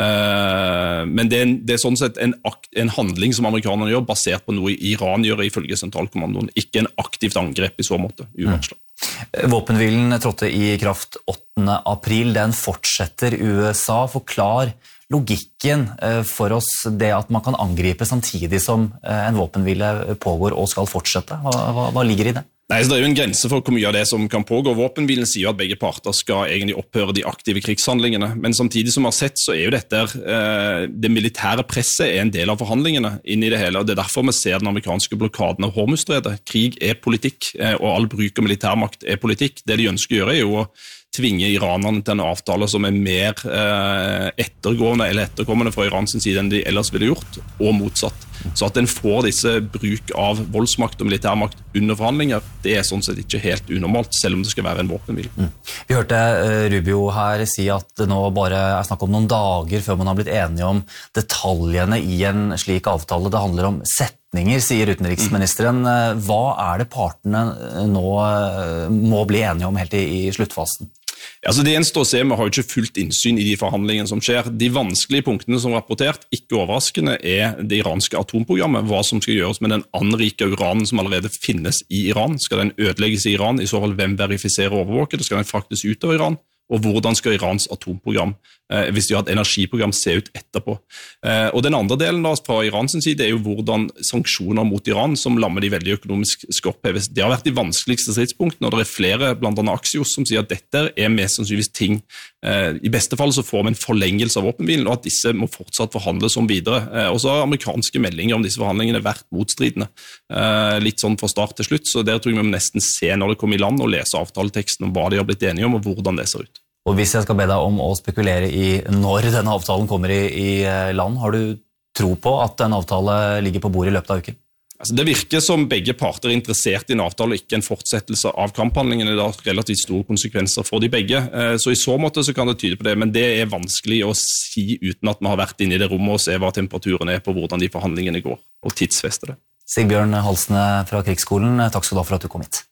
Men det er, en, det er sånn sett en, en handling som amerikanerne gjør, basert på noe Iran gjør ifølge sentralkommandoen, ikke en aktivt angrep i så måte, uvarslet. Våpenhvilen trådte i kraft åttende april, den fortsetter U S A. Forklar logikken for oss det at man kan angripe samtidig som en våpenhvile pågår og skal fortsette. Hva, hva, hva ligger i det? Nei, så Det er jo en grense for hvor mye av det som kan pågå. Våpenhvilen sier at begge parter skal egentlig opphøre de aktive krigshandlingene, men samtidig som vi har sett, så er jo dette, eh, det militære presset er en del av forhandlingene inn i det hele, og det er derfor vi ser den amerikanske blokaden av Hormuzstredet. Krig er politikk, eh, og all bruk av militærmakt er politikk. Det de ønsker å gjøre er jo å tvinge iranerne til en avtale som er mer eh, ettergående eller etterkommende fra Irans side enn de ellers ville gjort, og motsatt. Så at en får disse bruk av voldsmakt og militærmakt under forhandlinger, det er sånn sett ikke helt unormalt, selv om det skal være en våpenhvile. Mm. Vi hørte uh, Rubio her si at det nå bare er snakk om noen dager før man har blitt enige om detaljene i en slik avtale. Det handler om sett flytninger, sier utenriksministeren. Hva er det partene nå må bli enige om helt i, i sluttfasen? Altså det eneste å se, vi har jo ikke fullt innsyn i de forhandlingene som skjer. De vanskelige punktene som rapportert, ikke overraskende, er det iranske atomprogrammet. Hva som skal gjøres med den anrike uranen som allerede finnes i Iran. Skal den ødelegges i Iran? I så fall hvem verifiserer og overvåker det? Skal den fraktes ut av Iran? Og hvordan skal Irans atomprogram, eh, hvis de har et energiprogram, se ut etterpå. Eh, og den andre delen da, fra Irans side er jo hvordan sanksjoner mot Iran, som lammer de veldig økonomisk skorpheves. Det har vært de vanskeligste stridspunktene, og det er flere, blant annet Axios, som sier at dette er mest sannsynligvis ting. Eh, I beste fall så får vi en forlengelse av våpenhvilen, og at disse må fortsatt forhandles om videre. Eh, og så har amerikanske meldinger om disse forhandlingene vært motstridende. Eh, litt sånn fra start til slutt, så der tror jeg vi må nesten se når det kommer i land og lese avtaleteksten om hva de har blitt enige om, og hvordan det ser ut. Og hvis jeg skal be deg om å spekulere i når denne avtalen kommer i, i land, har du tro på at en avtale ligger på bordet i løpet av uken? Altså det virker som begge parter er interessert i en avtale og ikke en fortsettelse av kamphandlingene. Det har relativt store konsekvenser for de begge. Så i så måte så kan det tyde på det, men det er vanskelig å si uten at vi har vært inne i det rommet og se hva temperaturen er på hvordan de forhandlingene går, og tidsfeste det. Sigbjørn Halsne fra Krigsskolen, takk skal du ha for at du kom hit.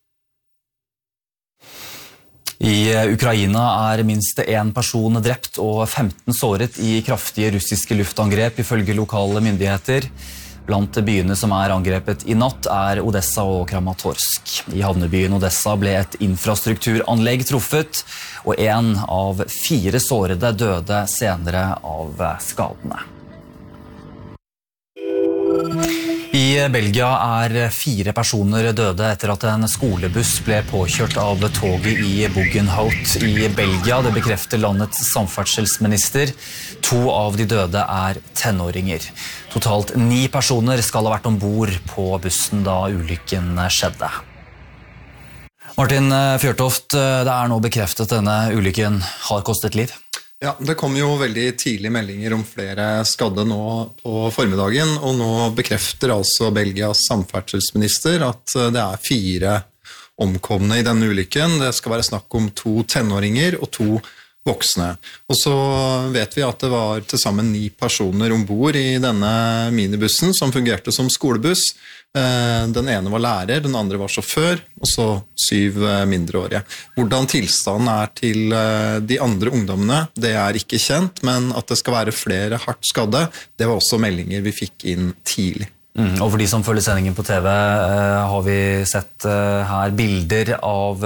I Ukraina er minst en person drept og femten såret i kraftige russiske luftangrep, ifølge lokale myndigheter. Blant byene som er angrepet i natt er Odessa og Kramatorsk. I havnebyen Odessa ble et infrastrukturanlegg truffet, og en av fire sårede døde senere av skadene. I Belgia er fire personer døde etter at en skolebuss ble påkjørt av toget i Buggenhout i Belgia. Det bekrefter landets samferdselsminister. To av de døde er tenåringer. Totalt ni personer skal ha vært ombord på bussen da ulykken skjedde. Martin Fjørtoft, det er nå bekreftet denne ulykken har kostet liv. Ja, det kom jo veldig tidlige meldinger om flere skadde nå på formiddagen, og nå bekrefter altså Belgias samferdselsminister at det er fire omkomne i denne ulykken. Det skal være snakk om to tenåringer og to voksne. Og så vet vi at det var til sammen ni personer ombord i denne minibussen som fungerte som skolebuss. Den ene var lærer, den andre var sjåfør, og så syv mindreårige. Hvordan tilstanden er til de andre ungdommene, det er ikke kjent, men at det skal være flere hardt skadde, det var også meldinger vi fikk inn tidlig. Mm, og for de som følger sendingen på T V, har vi sett her bilder av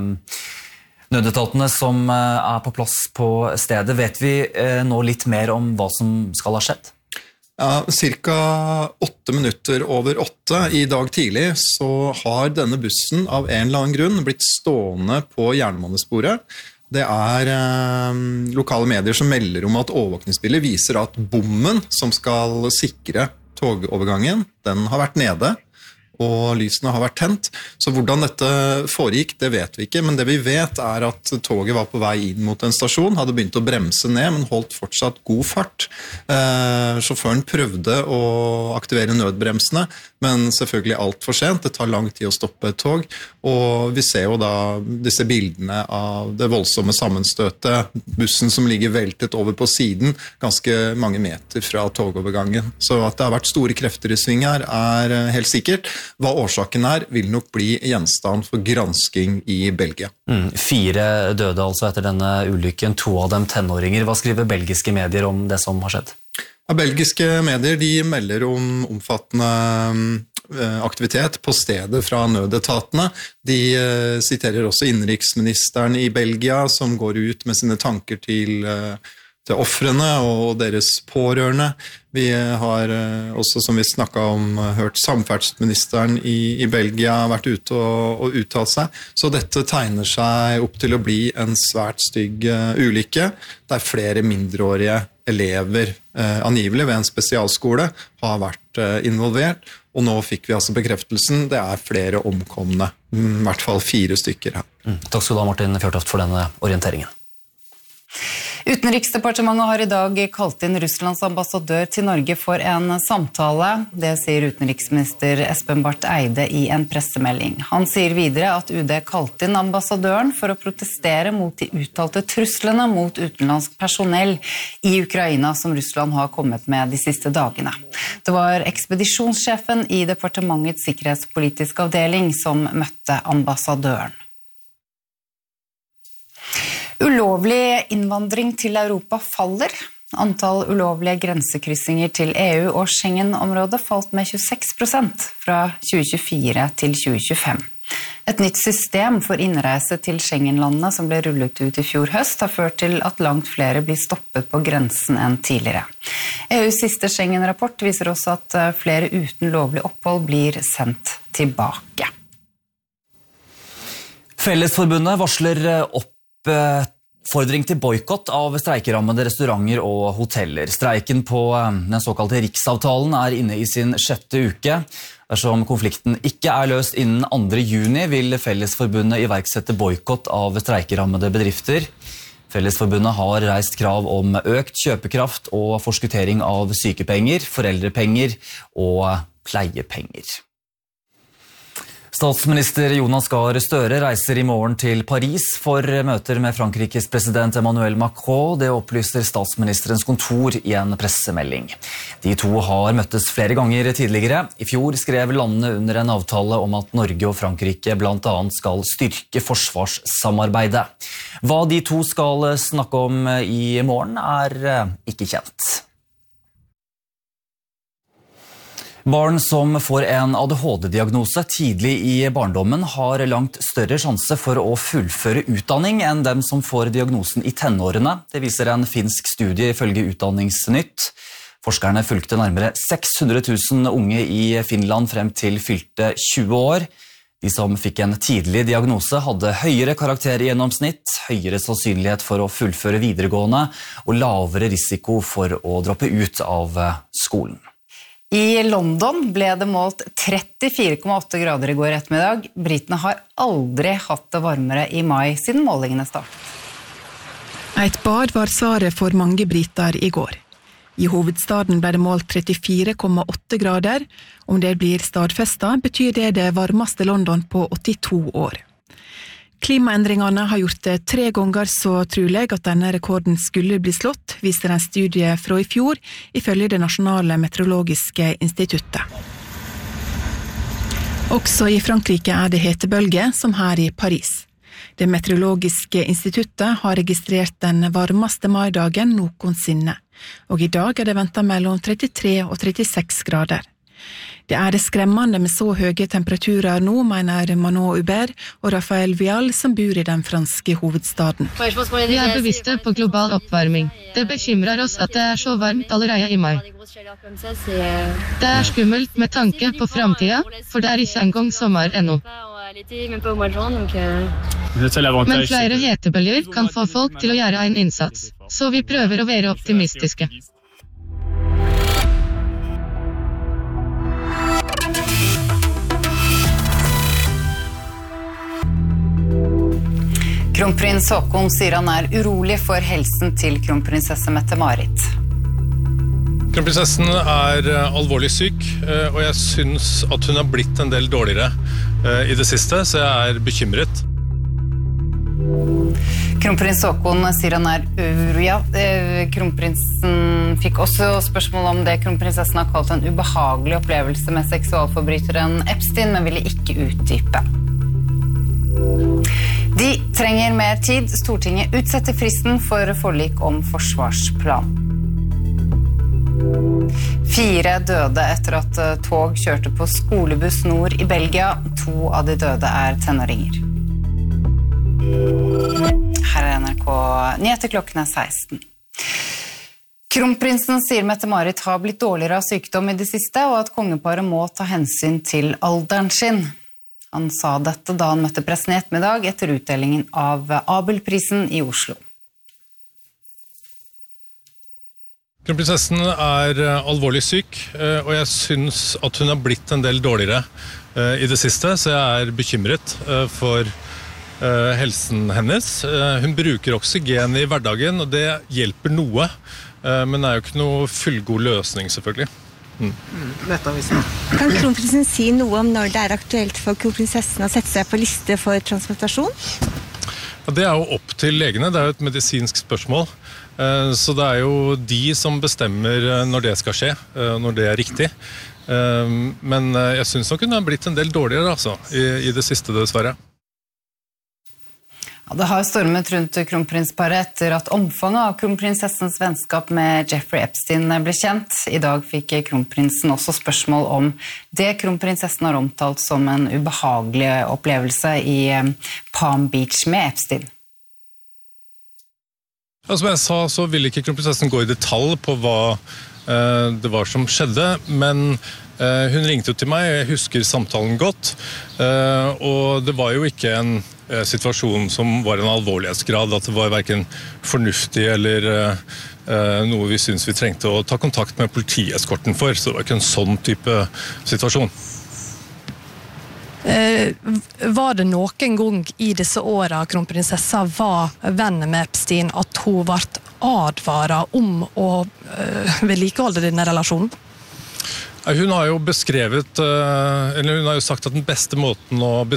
nødetatene som er på plass på stedet. Vet vi nå litt mer om hva som skal ha skjedd? Ja, cirka åtte minutter over åtte i dag tidlig så har denne bussen av en eller annen grunn blitt stående på jernbanesporet. Det er eh, lokale medier som melder om at overvåkningsbilder viser at bommen som skal sikre togovergangen, den har vært nede, og lysene har vært tent. Så hvordan dette foregikk, det vet vi ikke, men det vi vet er at toget var på vei inn mot en stasjon, hadde begynt å bremse ned, men holdt fortsatt god fart. Eh, sjåføren prøvde å aktivere nødbremsene, men selvfølgelig alt for sent. Det tar lang tid å stoppe et tog, og vi ser jo da disse bildene av det voldsomme sammenstøtet, bussen som ligger veltet over på siden, ganske mange meter fra togovergangen. Så at det har vært store krefter i sving her er helt sikkert. Hva årsaken er, vil nok bli gjenstand for gransking i Belgia. Mm, fire døde altså etter denne ulykken, to av dem tenåringer. Hva skriver belgiske medier om det som har skjedd? Ja, belgiske medier de melder om omfattende aktivitet på stedet fra nødetatene. De uh, siterer også innenriksministeren i Belgia som går ut med sine tanker til, uh, til offrene og deres pårørende. Vi har uh, også, som vi snakket om, hørt samferdselsministeren i, i Belgia vært ute og, og uttalt seg. Så dette tegner seg opp til å bli en svært stygg uh, ulykke, der flere mindreårige elever eh, angivelig ved en spesialskole har vært eh, involvert, og nå fikk vi altså bekreftelsen, det er flere omkomne, i hvert fall fire stykker her. Mm. Takk skal du ha, Martin Fjørtoft, for denne orienteringen. Utenriksdepartementet har i dag kalt inn Russlands ambassadør til Norge for en samtale. Det sier utenriksminister Espen Barth Eide i en pressemelding. Han sier videre at U D kalte inn ambassadøren for å protestere mot de uttalte truslene mot utenlandsk personell i Ukraina som Russland har kommet med de siste dagene. Det var ekspedisjonssjefen i departementets sikkerhetspolitiske avdeling som møtte ambassadøren. Ulovlig innvandring til Europa faller. Antall ulovlige grensekryssinger til E U og Schengen-området falt med tjueseks prosent fra tjue tjuefire til tjue tjuefem. Et nytt system for innreise til Schengen-landene som ble rullet ut i fjor høst har ført til at langt flere blir stoppet på grensen enn tidligere. E U's siste Schengen-rapport viser også at flere uten lovlig opphold blir sendt tilbake. Fellesforbundet varsler opp Oppfordring til boykott av streikerammede restauranter og hoteller. Streiken på den såkalte Riksavtalen er inne i sin sjette uke. Dersom konflikten ikke er løst innen andre juni, vil Fellesforbundet iverksette boykott av streikerammede bedrifter. Fellesforbundet har reist krav om økt kjøpekraft og forskuttering av sykepenger, foreldrepenger og pleiepenger. Statsminister Jonas Gahr Støre reiser i morgen til Paris for møter med Frankrikes president Emmanuel Macron. Det opplyser statsministerens kontor i en pressemelding. De to har møttes flere ganger tidligere. I fjor skrev landene under en avtale om at Norge og Frankrike blant annet skal styrke forsvarssamarbeidet. Hva de to skal snakke om i morgen er ikke kjent. Barn som får en A D H D-diagnose tidlig i barndommen har langt større sjanse for å fullføre utdanning enn dem som får diagnosen i tenårene. Det viser en finsk studie ifølge Utdanningsnytt. Forskerne fulgte nærmere seks hundre tusen unge i Finland frem til fylte tjue år. De som fikk en tidlig diagnose hadde høyere karakter i gjennomsnitt, høyere sannsynlighet for å fullføre videregående og lavere risiko for å droppe ut av skolen. I London ble det målt trettifire komma åtte grader i går ettermiddag. Britene har aldri hatt det varmere i mai siden målingene startet. Et bad var svaret for mange briter i går. I hovedstaden ble det målt trettifire komma åtte grader. Om det blir stadfestet, betyr det det varmeste London på åttito år. Klimaendringene har gjort det tre ganger så trolig at denne rekorden skulle bli slått, viser en studie fra i fjor, ifølge det nasjonale meteorologiske instituttet. Også i Frankrike er det hetebølge, som her i Paris. Det meteorologiske instituttet har registrert den varmeste maidagen noensinne, og i dag er det ventet mellom trettitre og trettiseks grader. Det er det skremmende med så høye temperaturer nå, mener Manon Hubert og Raphael Vial, som bor i den franske hovedstaden. Vi er bevisste på global oppvarming. Det bekymrer oss at det er så varmt allerede i mai. Det er skummelt med tanke på fremtiden, for det er ikke engang sommer ennå. Men flere hetebølger kan få folk til å gjøre en innsats, så vi prøver å være optimistiske. Kronprins Haakon sier han er urolig for helsen til kronprinsesse Mette-Marit. Kronprinsessen er alvorlig syk, og jeg synes at hun har blitt en del dårligere i det siste, så jeg er bekymret. Kronprins Haakon sier han er urolig. Ja, kronprinsen fikk også spørsmål om det kronprinsessen har kalt en ubehagelig opplevelse med seksualforbryteren Epstein, men ville ikke utdype. De trenger mer tid. Stortinget utsetter fristen for forlik om forsvarsplan. Fire døde etter at tog kjørte på skolebuss nord i Belgia. To av de døde er tenåringer. Her er N R K Nyheter klokken er seksten. Kronprinsen sier Mette-Marit har blitt dårligere av sykdom i det siste, og at kongeparet må ta hensyn til alderen sin. Han sa dette da han møtte pressen i ettermiddag etter utdelingen av Abelprisen i Oslo. Kronprinsessen er alvorlig syk, og jeg synes at hun har blitt en del dårligere i det siste, så jeg er bekymret for uh, helsen hennes. Uh, hun bruker oksygen i hverdagen, og det hjelper noe, uh, men det er jo ikke noe fullgod løsning, selvfølgelig. Mm. Kan kronprinsen si noe om når det er aktuelt for kronprinsessen å sette seg på liste for transplantasjon? Ja, det er jo opp til legene, det er jo et medisinsk spørsmål. Uh, så det er jo de som bestemmer når det skal skje, uh, når det er riktig. Men jeg synes nok hun har blitt en del dårligere altså, i, i det siste dessverre. Ja, det har stormet rundt kronprinsparet etter at omfanget av kronprinsessens vennskap med Jeffrey Epstein ble kjent. I dag fikk kronprinsen også spørsmål om det kronprinsessen har omtalt som en ubehagelig opplevelse i Palm Beach med Epstein. Ja, som jeg sa, så vil ikke kronprinsessen gå i detalj på hva det var som skjedde, men hun ringte til meg, jeg husker samtalen godt, og det var jo ikke en situasjon som var en alvorlighetsgrad, at det var hverken fornuftig eller noe vi synes vi trengte å ta kontakt med politieskorten for, så det var ikke en sånn type situasjon. Eh, var det noen gang i disse årene kronprinsessa var venn med Epstein at hun ble advaret om å eh, vedlikeholde denne relasjonen? Hun har jo beskrevet, eller hun har jo sagt at den beste måten å